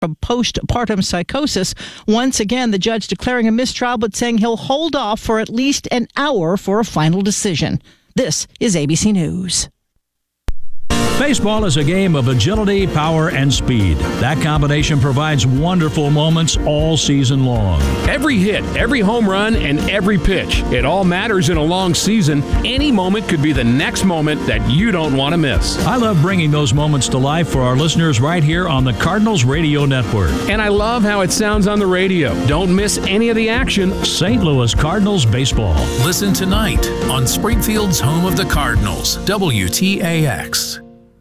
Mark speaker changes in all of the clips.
Speaker 1: of postpartum psychosis. Once again, the judge declaring a mistrial, but saying he'll hold off for at least an hour for a final decision. This is ABC News.
Speaker 2: Baseball is a game of agility, power, and speed. That combination provides wonderful moments all season long.
Speaker 3: Every hit, every home run, and every pitch. It all matters in a long season. Any moment could be the next moment that you don't want to miss.
Speaker 2: I love bringing those moments to life for our listeners right here on the Cardinals Radio Network.
Speaker 3: And I love how it sounds on the radio. Don't miss any of the action.
Speaker 2: St. Louis Cardinals baseball.
Speaker 4: Listen tonight on Springfield's home of the Cardinals, WTAX.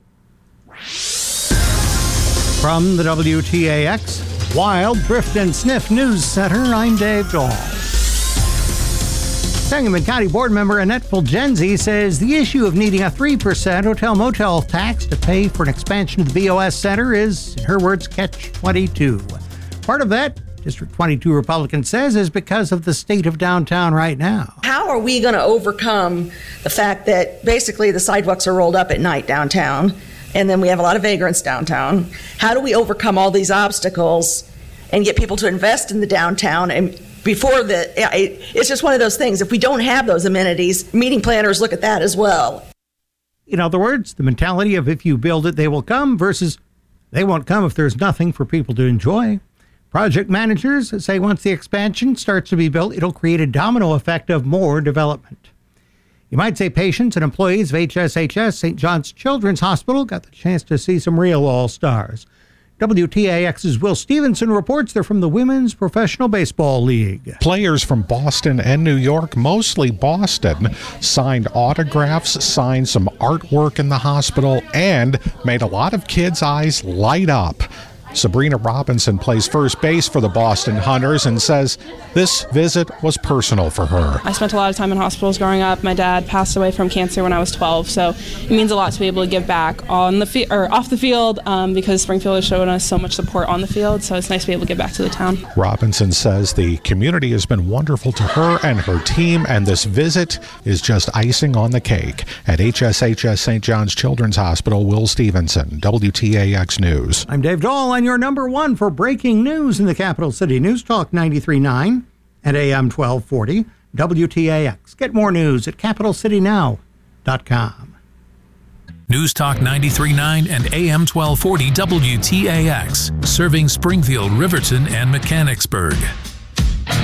Speaker 5: From the WTAX Wild Thrift and Sniff News Center, I'm Dave Dahl. Sangamon County Board member Annette Fulgenzi says the issue of needing a 3% hotel-motel tax to pay for an expansion of the BOS Center is, in her words, catch-22. Part of that, District 22 Republican says, is because of the state of downtown right now.
Speaker 6: How are we going to overcome the fact that basically the sidewalks are rolled up at night downtown? And then we have a lot of vagrants downtown. How do we overcome all these obstacles and get people to invest in the downtown? And it's just one of those things. If we don't have those amenities, meeting planners look at that as well.
Speaker 5: In other words, the mentality of if you build it, they will come versus they won't come if there's nothing for people to enjoy. Project managers say once the expansion starts to be built, it'll create a domino effect of more development. You might say patients and employees of HSHS St. John's Children's Hospital got the chance to see some real all-stars. WTAX's Will Stevenson reports they're from the Women's Professional Baseball League.
Speaker 7: Players from Boston and New York, mostly Boston, signed autographs, signed some artwork in the hospital, and made a lot of kids' eyes light up. Sabrina Robinson plays first base for the Boston Hunters and says this visit was personal for her.
Speaker 8: I spent a lot of time in hospitals growing up. My dad passed away from cancer when I was 12, so it means a lot to be able to give back on the off the field because Springfield has shown us so much support on the field, so it's nice to be able to give back to the town. Robinson says the community has been wonderful to her and her team, and this visit is just icing on the cake. At HSHS St. John's Children's Hospital, Will Stevenson, WTAX News.
Speaker 5: I'm Dave Dahl. Your number one for breaking news in the capital city. News Talk 93.9 and AM 1240 WTAX. Get more news at capitalcitynow.com.
Speaker 4: News Talk 93.9 and AM 1240 WTAX, serving Springfield, Riverton, and Mechanicsburg.